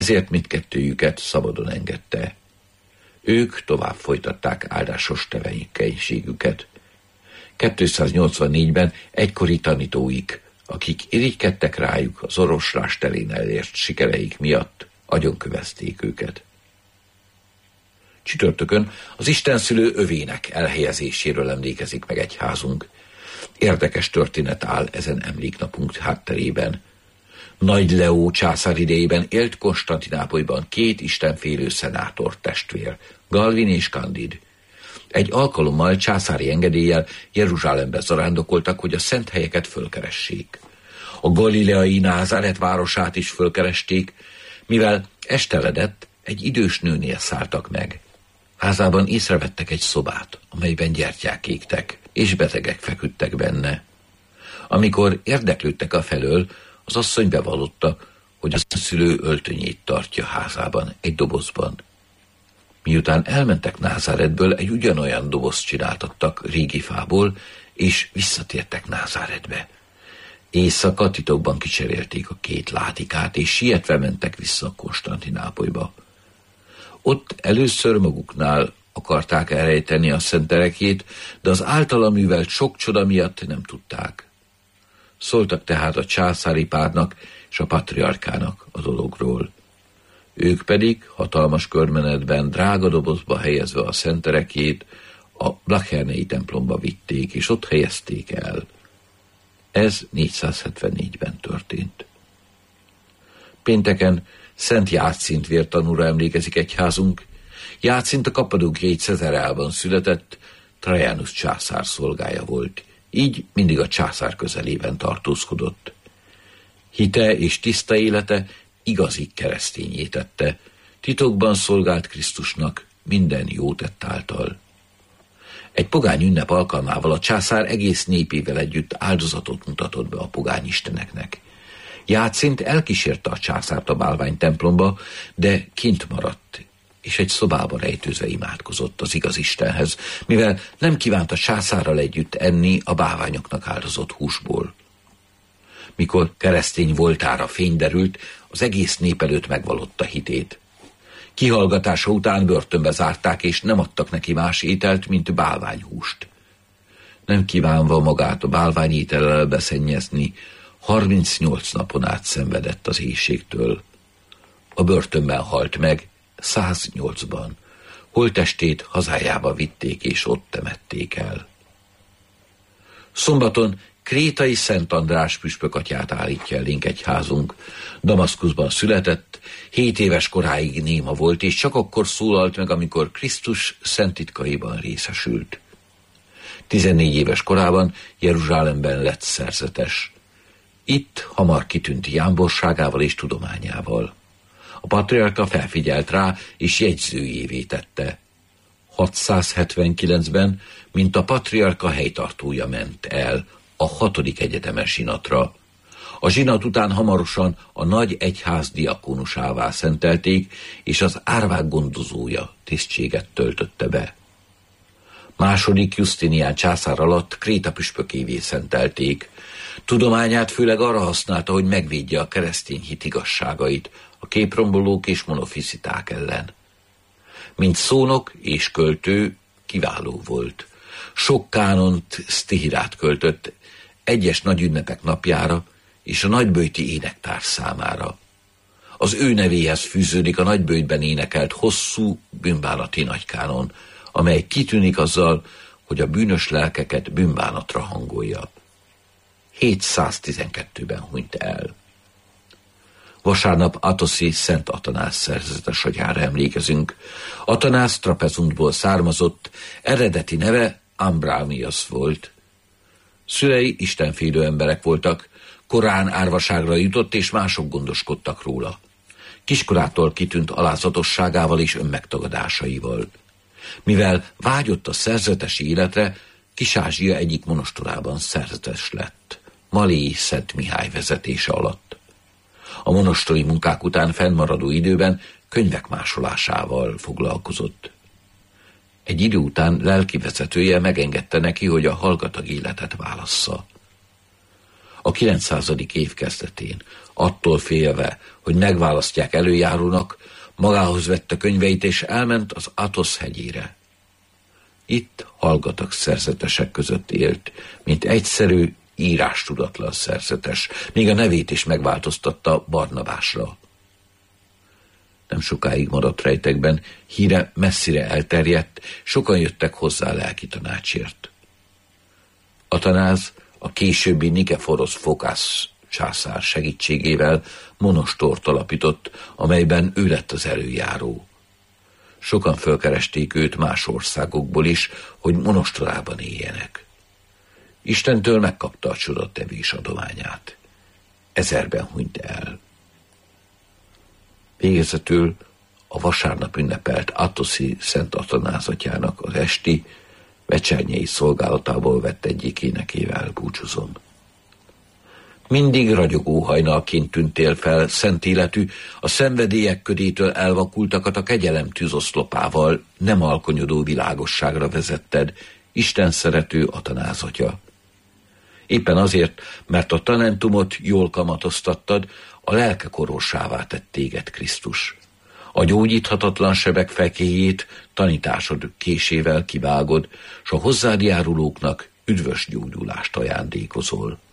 ezért mindkettőjüket szabadon engedte. Ők tovább folytatták áldásos tevékenységüket. 284-ben egykori tanítóik, akik irigykedtek rájuk az oroslás terén elért sikereik miatt, agyonkövezték őket. Csütörtökön az istenszülő övének elhelyezéséről emlékezik meg egyházunk. Érdekes történet áll ezen emléknapunk hátterében. Nagy Leó császár idejében élt Konstantinápolyban két istenfélő szenátor testvér, Galvin és Candid. Egy alkalommal császári engedéllyel Jeruzsálembe zarándokoltak, hogy a szent helyeket fölkeressék. A galileai Názáret városát is fölkeresték, mivel esteledett, egy idős nőnél szálltak meg. Házában észrevettek egy szobát, amelyben gyertyák égtek, és betegek feküdtek benne. Amikor érdeklődtek afelől, az asszony bevallotta, hogy a szülő öltönyét tartja házában, egy dobozban. Miután elmentek Názáretből, egy ugyanolyan dobozt csináltattak régi fából, és visszatértek Názáretbe. Éjszaka titokban kicserélték a két látikát, és sietve mentek vissza Konstantinápolyba. Ott először maguknál akarták elrejteni a szenterekét, de az általa művelt sok csoda miatt nem tudták. Szóltak tehát a császári párnak és a patriarkának a dologról. Ők pedig hatalmas körmenetben drága dobozba helyezve a szenterekét a Blachernei templomba vitték, és ott helyezték el. Ez 474-ben történt. Pénteken Szent Játszint vértanúra emlékezik egyházunk. Játszint a kappadókiai Cezareában született, Trajanus császár szolgája volt, így mindig a császár közelében tartózkodott. Hite és tiszta élete igazi keresztényé tette, titokban szolgált Krisztusnak minden jó tett által. Egy pogány ünnep alkalmával a császár egész népével együtt áldozatot mutatott be a pogány isteneknek. Játszint elkísérte a császárt a bálvány templomba, de kint maradt, és egy szobába rejtőzve imádkozott az igaz Istenhez, mivel nem kívánt a császárral együtt enni a bálványoknak áldozott húsból. Mikor keresztény voltára fény derült, az egész nép előtt megvallotta hitét. Kihallgatása után börtönbe zárták, és nem adtak neki más ételt, mint bálványhúst. Nem kívánva magát a bálványétellel beszennyezni, 38 napon át szenvedett az éhségtől. A börtönben halt meg, 108-ban. Holttestét hazájába vitték, és ott temették el. Szombaton krétai Szent András püspökatyát állítja elénk egyházunk. Damaszkuszban született, 7 éves koráig néma volt, és csak akkor szólalt meg, amikor Krisztus szent titkaiban részesült. 14 éves korában Jeruzsálemben lett szerzetes. Itt hamar kitűnt jámborságával és tudományával. A patriarka felfigyelt rá, és jegyzőjévé tette. 679-ben, mint a patriarka helytartója ment el a 6. egyetemes zsinatra. A zsinat után hamarosan a nagy egyház diakónusává szentelték, és az árvák gondozója tisztséget töltötte be. Második Justinián császár alatt Kréta püspökévé szentelték. Tudományát főleg arra használta, hogy megvédje a keresztény hit igazságait a képrombolók és monofiziták ellen. Mint szónok és költő kiváló volt. Sok kánont, sztihirát költött egyes nagy ünnepek napjára és a nagyböjti énektár számára. Az ő nevéhez fűződik a nagyböjtben énekelt hosszú bűnbánati nagykánon, amely kitűnik azzal, hogy a bűnös lelkeket bűnbánatra hangolja. 712-ben hunyt el. Vasárnap Atoszi Szent Atanász szerzetes agyára emlékezünk. Atanász Trapezuntból származott, eredeti neve Ambramius volt. Szülei istenfélő emberek voltak, korán árvaságra jutott, és mások gondoskodtak róla. Kiskorától kitűnt alázatosságával és önmegtagadásaival. Mivel vágyott a szerzetesi életre, Kis-Ázsia egyik monostorában szerzetes lett, Maléi Szent Mihály vezetése alatt. A monostori munkák után fennmaradó időben könyvek másolásával foglalkozott. Egy idő után lelkivezetője megengedte neki, hogy a hallgatag életet válassza. A 900. év kezdetén Attól félve, hogy megválasztják előjárónak, magához vette könyveit, és elment az Atosz hegyére. Itt hallgatag szerzetesek között élt, mint egyszerű, írástudatlan szerzetes, még a nevét is megváltoztatta Barnabásra. Nem sokáig maradt rejtekben, híre messzire elterjedt, sokan jöttek hozzá lelki tanácsért. Atanáz a későbbi Nikeforosz Fokász császár segítségével monostort alapított, amelyben ő lett az előjáró. Sokan fölkeresték őt más országokból is, hogy monostorában éljenek. Istentől megkapta a csodatevés adományát. 1000-ben hunyt el. Végezetül a vasárnap ünnepelt Atoszi Szent Atanázatyának az esti vecsernyei szolgálatából vett egyik énekével búcsúzom. Mindig ragyogó hajnalként tűntél fel, szent életű, a szenvedélyek ködétől elvakultakat a kegyelem tűzoszlopával nem alkonyodó világosságra vezetted, Isten szerető Atanázatya. Éppen azért, mert a talentumot jól kamatoztattad, a lelke korossává tett téged Krisztus. A gyógyíthatatlan sebek fekéjét tanításod késével kivágod, s a hozzád járulóknak üdvös gyógyulást ajándékozol.